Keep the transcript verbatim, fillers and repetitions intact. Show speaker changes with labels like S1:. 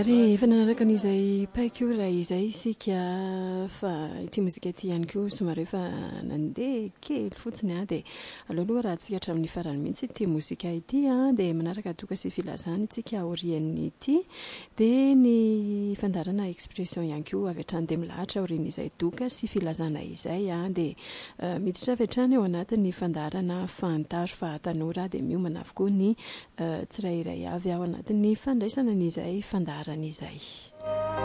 S1: Rehefa nanaraka an'izay paiko raha izay isika fa ity mozika ity ihany koa somary efa nandeha kely fotsiny a dia aloaloha raha antsika hatramin'ny farany mihitsy ity mozika ity a dia manaraka doka sy filazana itsika aorian'ny ity dia ny fandarana expression ihany koa avy hatrany dia milahatra aorian'izay doka sy filazana izay a dia miditra avy hatrany eo anatin'ny fandarana fantaso fa tanora dia miomana avokoa ny tsirairay avy ao anatin'ny fandraisana an'izay fandarana izay.